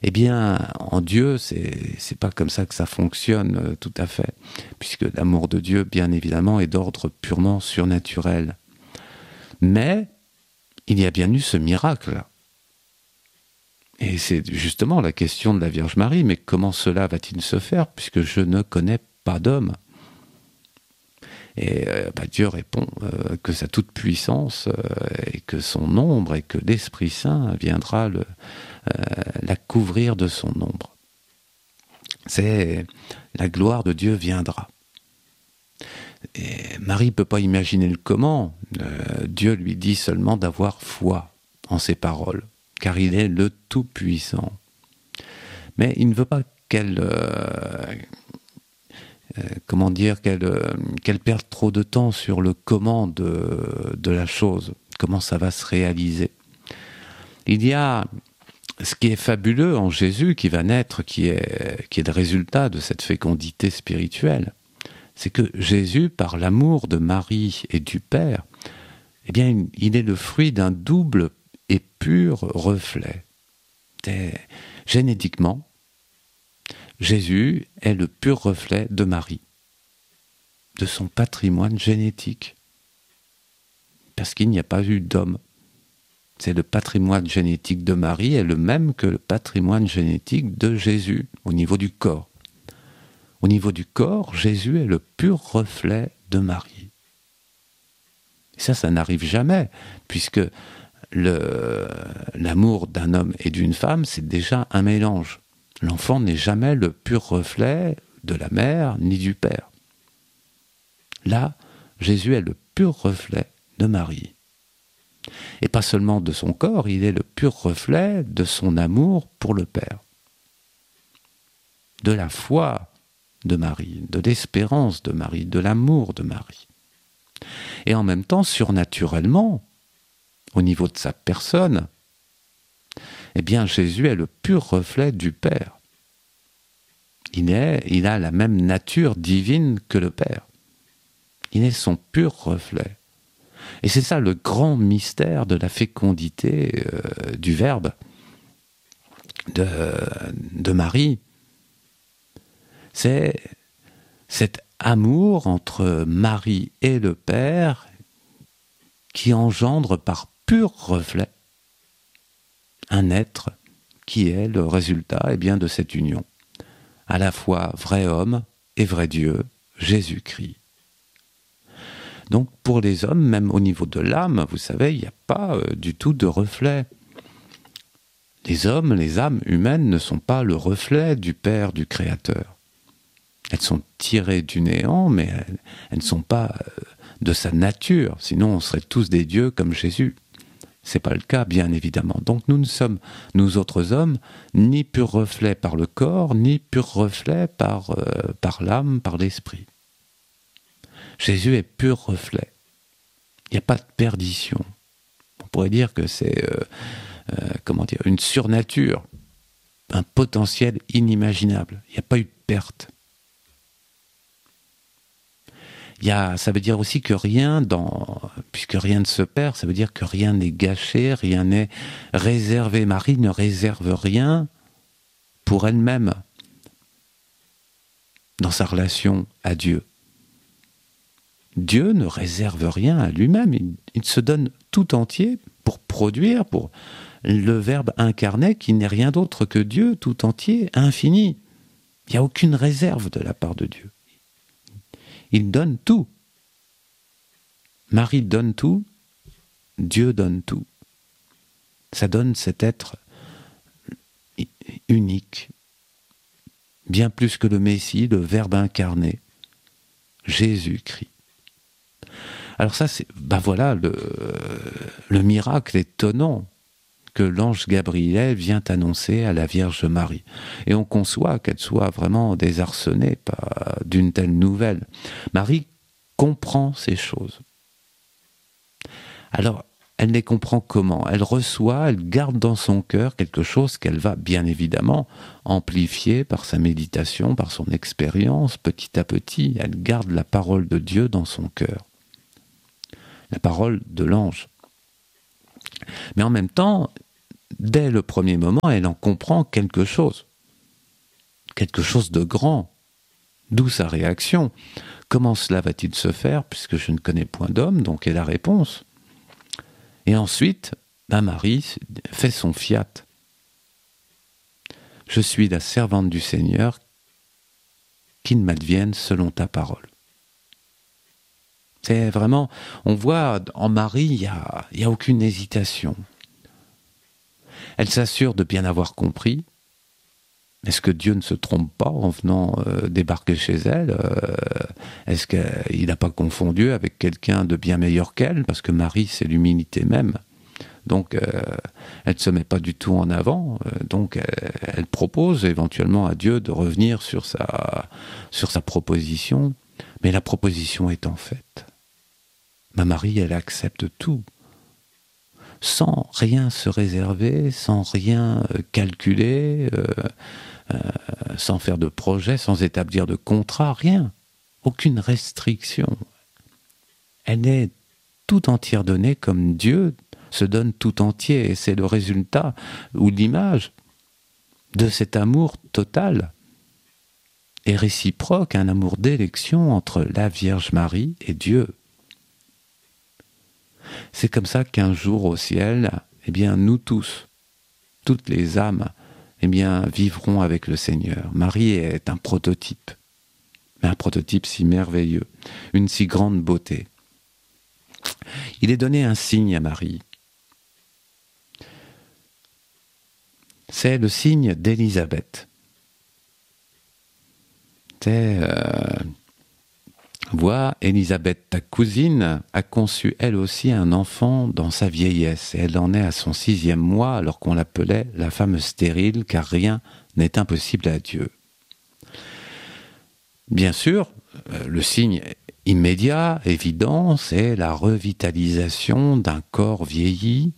Eh bien, en Dieu, c'est pas comme ça que ça fonctionne tout à fait, puisque l'amour de Dieu, bien évidemment, est d'ordre purement surnaturel. Mais il y a bien eu ce miracle. Et c'est justement la question de la Vierge Marie. Mais comment cela va-t-il se faire, puisque je ne connais pas d'homme? Et Dieu répond que sa toute-puissance et que son ombre et que l'Esprit Saint viendra la couvrir de son ombre. C'est la gloire de Dieu viendra. Et Marie ne peut pas imaginer le comment. Dieu lui dit seulement d'avoir foi en ses paroles, car il est le Tout-Puissant. Mais il ne veut pas qu'elle qu'elle perde trop de temps sur le comment de la chose, comment ça va se réaliser. Il y a ce qui est fabuleux en Jésus qui va naître, qui est le résultat de cette fécondité spirituelle, c'est que Jésus, par l'amour de Marie et du Père, eh bien, il est le fruit d'un double et pur reflet. Génétiquement, Jésus est le pur reflet de Marie, de son patrimoine génétique, parce qu'il n'y a pas eu d'homme. C'est le patrimoine génétique de Marie est le même que le patrimoine génétique de Jésus, au niveau du corps. Au niveau du corps, Jésus est le pur reflet de Marie. Et ça n'arrive jamais, puisque l'amour d'un homme et d'une femme, c'est déjà un mélange. L'enfant n'est jamais le pur reflet de la mère ni du père. Là, Jésus est le pur reflet de Marie. Et pas seulement de son corps, il est le pur reflet de son amour pour le Père. De la foi de Marie, de l'espérance de Marie, de l'amour de Marie. Et en même temps, surnaturellement, au niveau de sa personne, eh bien Jésus est le pur reflet du Père. Il a la même nature divine que le Père. Il est son pur reflet. Et c'est ça le grand mystère de la fécondité du Verbe de Marie. C'est cet amour entre Marie et le Père qui engendre par pur reflet un être qui est le résultat de cette union. À la fois vrai homme et vrai Dieu, Jésus-Christ. Donc pour les hommes, même au niveau de l'âme, vous savez, il n'y a pas du tout de reflet. Les hommes, les âmes humaines ne sont pas le reflet du Père, du Créateur. Elles sont tirées du néant, mais elles ne sont pas de sa nature. Sinon, on serait tous des dieux comme Jésus. C'est pas le cas, bien évidemment. Donc nous ne sommes, nous autres hommes, ni pur reflet par le corps, ni pur reflet par l'âme, par l'esprit. Jésus est pur reflet. Il n'y a pas de perdition. On pourrait dire que c'est une surnature, un potentiel inimaginable. Il n'y a pas eu de perte. Ça veut dire aussi que puisque rien ne se perd, ça veut dire que rien n'est gâché, rien n'est réservé. Marie ne réserve rien pour elle-même dans sa relation à Dieu. Dieu ne réserve rien à lui-même, il se donne tout entier pour produire, pour le Verbe incarné qui n'est rien d'autre que Dieu tout entier, infini. Il n'y a aucune réserve de la part de Dieu. Il donne tout. Marie donne tout, Dieu donne tout. Ça donne cet être unique, bien plus que le Messie, le Verbe incarné, Jésus-Christ. Alors ça, c'est voilà le miracle étonnant que l'ange Gabriel vient annoncer à la Vierge Marie. Et on conçoit qu'elle soit vraiment désarçonnée d'une telle nouvelle. Marie comprend ces choses. Alors, elle les comprend comment? Elle reçoit, elle garde dans son cœur quelque chose qu'elle va bien évidemment amplifier par sa méditation, par son expérience, petit à petit. Elle garde la parole de Dieu dans son cœur. La parole de l'ange. Mais en même temps, dès le premier moment, elle en comprend quelque chose de grand. D'où sa réaction. Comment cela va-t-il se faire, puisque je ne connais point d'homme, donc est la réponse. Et ensuite, Marie fait son fiat. Je suis la servante du Seigneur, qu'il m'advienne selon ta parole. C'est vraiment, on voit en Marie, il y a aucune hésitation. Elle s'assure de bien avoir compris. Est-ce que Dieu ne se trompe pas en venant débarquer chez elle? Est-ce qu'il n'a pas confondu avec quelqu'un de bien meilleur qu'elle? Parce que Marie, c'est l'humilité même. Donc, elle ne se met pas du tout en avant. Donc, elle propose éventuellement à Dieu de revenir sur sa proposition. Mais la proposition étant faite, Marie, elle accepte tout. Sans rien se réserver, sans rien calculer, sans faire de projet, sans établir de contrat, rien. Aucune restriction. Elle est tout entière donnée comme Dieu se donne tout entier. Et c'est le résultat ou l'image de cet amour total et réciproque, un amour d'élection entre la Vierge Marie et Dieu. C'est comme ça qu'un jour au ciel, nous tous, toutes les âmes, vivront avec le Seigneur. Marie est un prototype, mais un prototype si merveilleux, une si grande beauté. Il est donné un signe à Marie. C'est le signe d'Élisabeth. Vois, Élisabeth, ta cousine, a conçu elle aussi un enfant dans sa vieillesse, et elle en est à son 6e mois, alors qu'on l'appelait la femme stérile, car rien n'est impossible à Dieu. Bien sûr, le signe immédiat, évident, c'est la revitalisation d'un corps vieilli,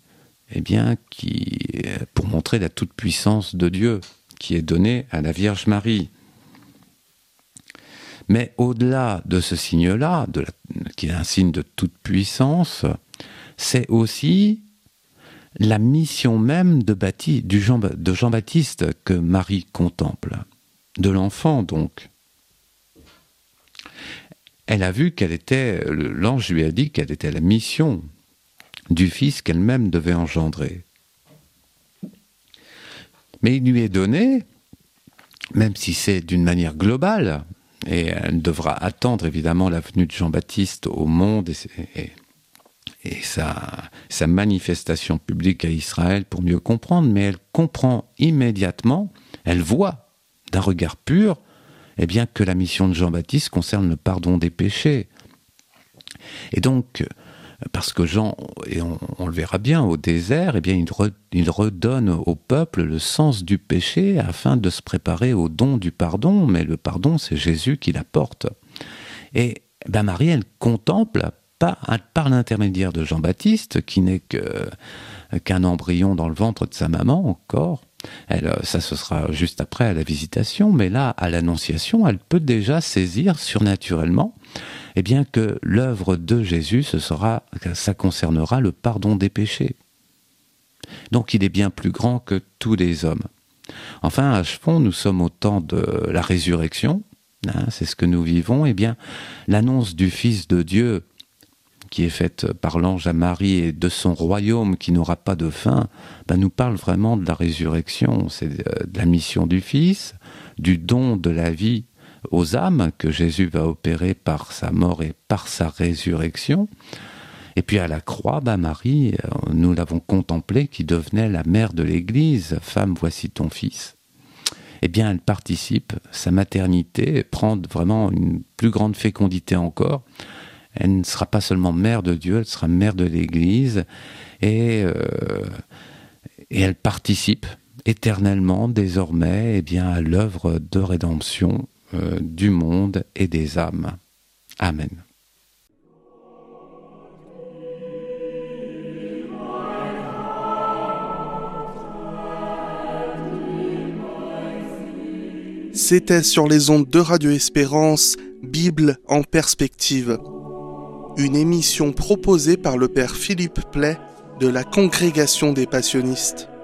pour montrer la toute-puissance de Dieu, qui est donnée à la Vierge Marie. Mais au-delà de ce signe-là, qui est un signe de toute puissance, c'est aussi la mission même de Jean-Baptiste que Marie contemple, de l'enfant donc. Elle a vu l'ange lui a dit quelle était la mission du Fils qu'elle-même devait engendrer. Mais il lui est donné, même si c'est d'une manière globale, et elle devra attendre évidemment la venue de Jean-Baptiste au monde et sa manifestation publique à Israël pour mieux comprendre, mais elle comprend immédiatement, elle voit d'un regard pur, que la mission de Jean-Baptiste concerne le pardon des péchés. Et donc, parce que Jean, et on le verra bien au désert, il redonne au peuple le sens du péché afin de se préparer au don du pardon, mais le pardon, c'est Jésus qui l'apporte. Et Marie, elle contemple par l'intermédiaire de Jean-Baptiste, qui n'est qu'un embryon dans le ventre de sa maman encore. Ça, ce sera juste après à la visitation, mais là, à l'Annonciation, elle peut déjà saisir surnaturellement que l'œuvre de Jésus, ça concernera le pardon des péchés. Donc il est bien plus grand que tous les hommes. Enfin, à Chevron, nous sommes au temps de la résurrection, c'est ce que nous vivons, l'annonce du Fils de Dieu, qui est faite par l'ange à Marie, et de son royaume qui n'aura pas de fin, nous parle vraiment de la résurrection. C'est de la mission du Fils, du don de la vie aux âmes que Jésus va opérer par sa mort et par sa résurrection. Et puis à la croix, Marie, nous l'avons contemplée, qui devenait la mère de l'Église. « Femme, voici ton fils ». Elle participe, sa maternité prend vraiment une plus grande fécondité encore. Elle ne sera pas seulement mère de Dieu, elle sera mère de l'Église, et elle participe éternellement, désormais, à l'œuvre de rédemption du monde et des âmes. Amen. C'était sur les ondes de Radio Espérance, Bible en perspective. Une émission proposée par le père Philippe Play de la Congrégation des Passionnistes.